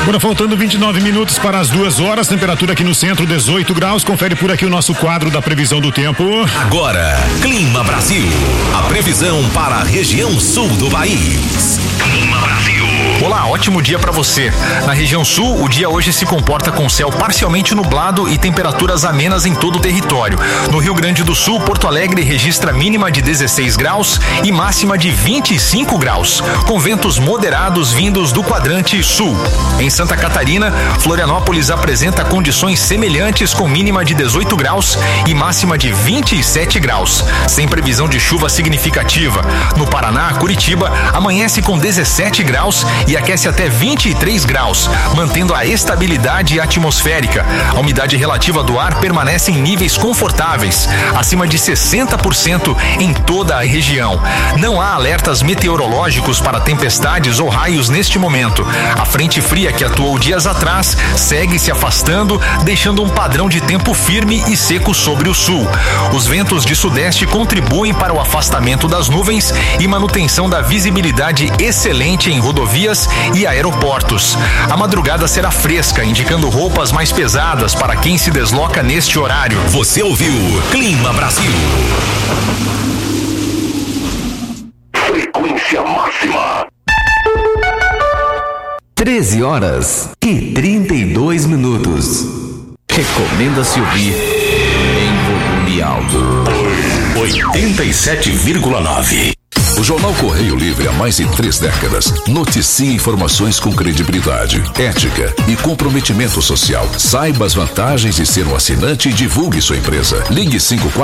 Agora faltando 29 minutos para as 2 horas, temperatura aqui no centro 18 graus. Confere por aqui o nosso quadro da previsão do tempo. Agora, Clima Brasil. A previsão para a região sul do país. Clima Brasil. Olá, ótimo dia para você. Na região sul, o dia hoje se comporta com céu parcialmente nublado e temperaturas amenas em todo o território. No Rio Grande do Sul, Porto Alegre registra mínima de 16 graus e máxima de 25 graus, com ventos moderados vindos do quadrante sul. Em Santa Catarina, Florianópolis apresenta condições semelhantes com mínima de 18 graus e máxima de 27 graus, sem previsão de chuva significativa. No Paraná, Curitiba amanhece com 17 graus e aquece até 23 graus, mantendo a estabilidade atmosférica. A umidade relativa do ar permanece em níveis confortáveis, acima de 60% em toda a região. Não há alertas meteorológicos para tempestades ou raios neste momento. A frente fria que atuou dias atrás segue se afastando, deixando um padrão de tempo firme e seco sobre o sul. Os ventos de sudeste contribuem para o afastamento das nuvens e manutenção da visibilidade excelente em rodovias e aeroportos. A madrugada será fresca, indicando roupas mais pesadas para quem se desloca neste horário. Você ouviu Clima Brasil. Frequência máxima. 13 horas e 32 minutos. Recomenda-se ouvir em volume alto. 87,9. O Jornal Correio Livre há mais de 3 décadas noticia informações com credibilidade, ética e comprometimento social. Saiba as vantagens de ser um assinante e divulgue sua empresa. Ligue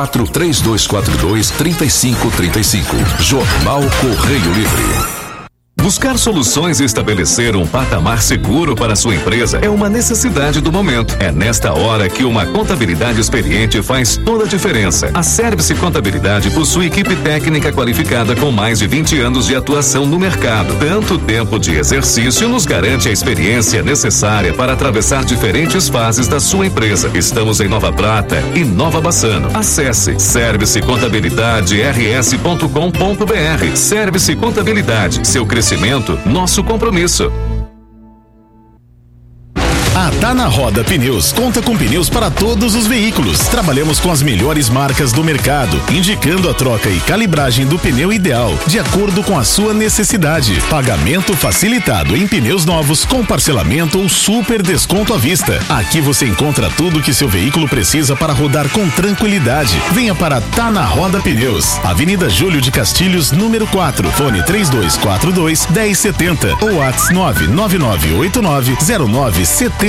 54-3242-3535. Jornal Correio Livre. Buscar soluções e estabelecer um patamar seguro para sua empresa é uma necessidade do momento. É nesta hora que uma contabilidade experiente faz toda a diferença. A Service Contabilidade possui equipe técnica qualificada com mais de 20 anos de atuação no mercado. Tanto tempo de exercício nos garante a experiência necessária para atravessar diferentes fases da sua empresa. Estamos em Nova Prata e Nova Bassano. Acesse servicecontabilidade-rs.com.br. Service Contabilidade, seu crescimento, nosso compromisso. A Tá Na Roda Pneus conta com pneus para todos os veículos. Trabalhamos com as melhores marcas do mercado, indicando a troca e calibragem do pneu ideal, de acordo com a sua necessidade. Pagamento facilitado em pneus novos, com parcelamento ou super desconto à vista. Aqui você encontra tudo que seu veículo precisa para rodar com tranquilidade. Venha para Tá Na Roda Pneus, Avenida Júlio de Castilhos, número 4, fone 3242-1070 ou WhatsApp 999890973.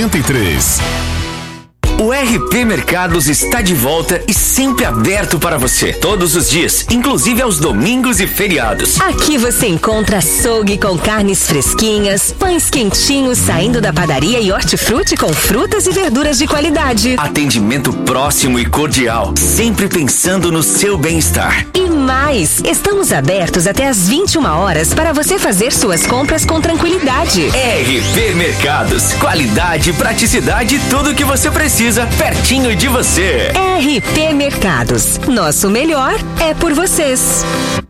O RP Mercados está de volta e sempre aberto para você, todos os dias, inclusive aos domingos e feriados. Aqui você encontra açougue com carnes fresquinhas, pães quentinhos saindo da padaria e hortifruti com frutas e verduras de qualidade. Atendimento próximo e cordial, sempre pensando no seu bem-estar. E mais, estamos abertos até às 21 horas para você fazer suas compras com tranquilidade. RP Mercados, qualidade, praticidade e tudo o que você precisa pertinho de você. RP Mercados, nosso melhor é por vocês.